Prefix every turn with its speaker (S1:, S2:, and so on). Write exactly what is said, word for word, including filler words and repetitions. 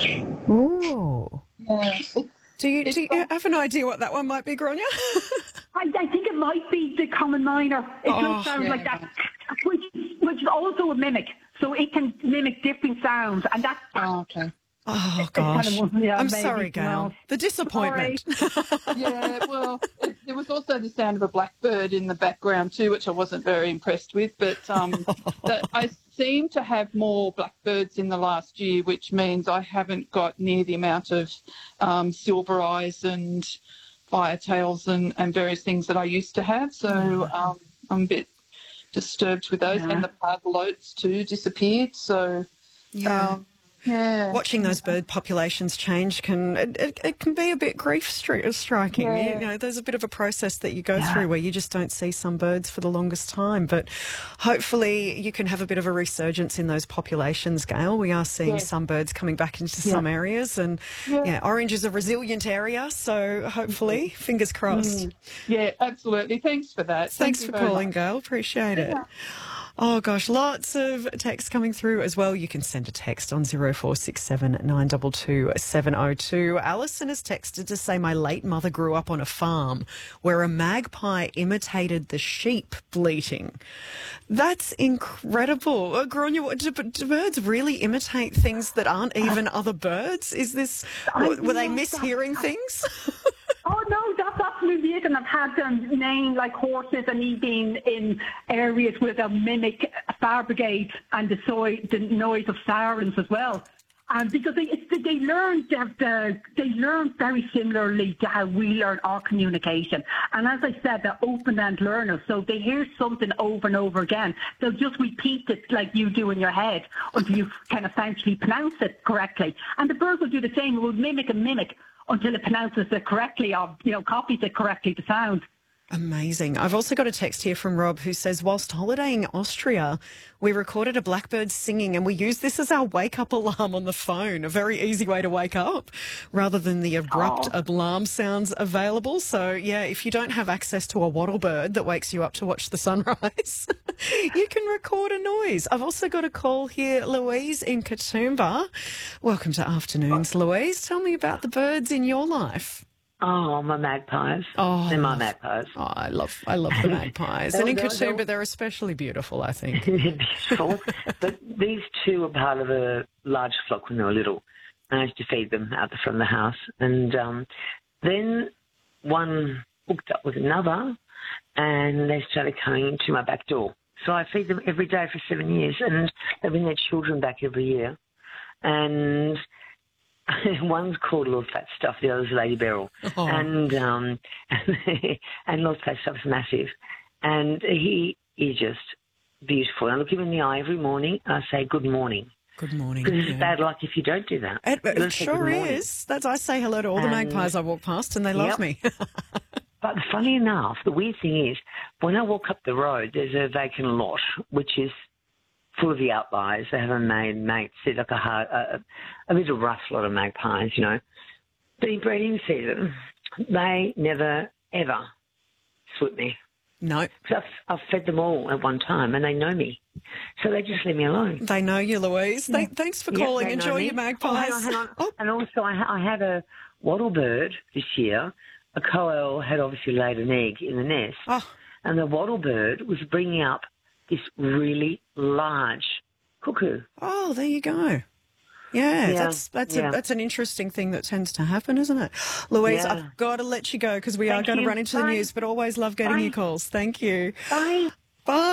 S1: Ooh.
S2: Yeah. It,
S1: Do you, do
S2: it's
S1: you have an idea what that one might be, Grania?
S3: I, I think it might be the common miner. It
S1: Oh,
S3: does sound
S2: yeah.
S3: like that, which, which is also a mimic. So it can mimic different sounds, and that's
S2: Oh, okay.
S1: Oh,
S3: kind
S1: gosh.
S3: of, yeah,
S1: I'm
S3: maybe,
S1: sorry,
S3: you
S1: Gail.
S3: know.
S1: The disappointment.
S2: Yeah, well, it, there was also the sound of a blackbird in the background too, which I wasn't very impressed with. But um, that I seem to have more blackbirds in the last year, which means I haven't got near the amount of um, silver eyes and firetails and, and various things that I used to have. So um, I'm a bit disturbed with those.
S3: Yeah.
S2: And the pargalotes too disappeared. So
S1: Yeah.
S2: um, yeah.
S1: Watching those bird populations change can it, it, it can be a bit grief stri- striking.
S2: Yeah.
S1: You know, there's a bit of a process that you go
S3: Yeah.
S1: through where you just don't see some birds for the longest time. But hopefully you can have a bit of a resurgence in those populations, Gail. We are seeing
S2: Yeah.
S1: some birds coming back into
S3: Yeah.
S1: some areas, and
S2: Yeah.
S1: yeah, Orange is a resilient area, so hopefully, fingers crossed.
S2: Yeah, absolutely. Thanks for that.
S1: Thanks
S2: Thank
S1: for
S2: you very
S1: calling,
S2: much.
S1: Gail. Appreciate it. Oh, gosh, lots of texts coming through as well. You can send a text on zero four six seven nine two two seven zero two. Alison has texted to say my late mother grew up on a farm where a magpie imitated the sheep bleating. That's incredible. Uh, Grania, what, do, do birds really imitate things that aren't even other birds? Is this,
S3: I
S1: were, were they
S3: love that.
S1: mishearing things?
S3: Oh no, that's absolutely it. And I've had them name like horses, and he been in areas where they'll mimic fire brigades and the, soy, the noise of sirens as well. And because they it's, they learn the, the, they learn very similarly to how we learn our communication. And as I said, they're open-end learners, so they hear something over and over again. They'll just repeat it like you do in your head until you can essentially pronounce it correctly. And the bird will do the same. It will mimic and mimic until it pronounces it correctly, or you know, copies it correctly, the sound.
S1: Amazing. I've also got a text here from Rob who says, whilst holidaying in Austria, we recorded a blackbird singing and we used this as our wake-up alarm on the phone, a very easy way to wake up rather than the abrupt
S3: Oh.
S1: alarm sounds available. So, yeah, if you don't have access to a wattle bird that wakes you up to watch the sunrise, you can record a noise. I've also got a call here, Louise in Katoomba. Welcome to Afternoons, Louise. Tell me about the birds in your life.
S4: Oh, my magpies.
S1: Oh,
S4: They're my
S1: love-
S4: magpies.
S1: Oh, I love I love the magpies.
S4: They're-
S1: and in
S4: they're-
S1: Katoomba,
S4: they're-
S1: they're especially beautiful, I think.
S4: They're beautiful. But these two are part of a large flock when they were little. And I used to feed them out the front of the house. And um, then one hooked up with another, and they started coming into my back door. So I feed them every day for seven years, and they bring their children back every year. And one's called Little Fat Stuff, the other's Lady Beryl.
S1: Oh.
S4: And um, and Little Fat Stuff's massive. And he is just beautiful. And I look him in the eye every morning, and I say, good morning.
S1: Good morning.
S4: Because it's
S1: yeah.
S4: bad luck if you don't do that.
S1: It,
S4: You
S1: it
S4: gotta say good
S1: sure
S4: morning.
S1: is. That's I say hello to all the
S4: And-
S1: magpies I walk past, and they love
S4: Yep.
S1: me.
S4: But funny enough, the weird thing is, when I walk up the road, there's a vacant lot, which is full of the outliers. They haven't made mates. They're like a hard, a, a little rough lot of magpies, you know. But in breeding season, they never, ever swoop me.
S1: No,
S4: Because I've, I've fed them all at one time, and they know me. So they just leave me alone.
S1: they know you, Louise. Th- thanks for
S4: Yep,
S1: calling.
S4: they know
S1: Enjoy
S4: me.
S1: your
S4: Oh,
S1: magpies.
S4: hang on, hang on.
S1: Oh,
S4: And also, I, ha- I had a wattle bird this year. A coel had obviously laid an egg in the nest,
S1: oh,
S4: and the wattle bird was bringing up this really large cuckoo.
S1: oh, there you go. Yeah,
S4: Yeah,
S1: that's that's
S4: yeah.
S1: a, that's an interesting thing that tends to happen, isn't it? Louise,
S4: Yeah.
S1: I've got to let you go because we are
S4: Thank
S1: going to
S4: you.
S1: run into the
S4: Bye.
S1: news, but always love getting
S4: Bye.
S1: your calls. Thank you.
S4: Bye.
S1: Bye.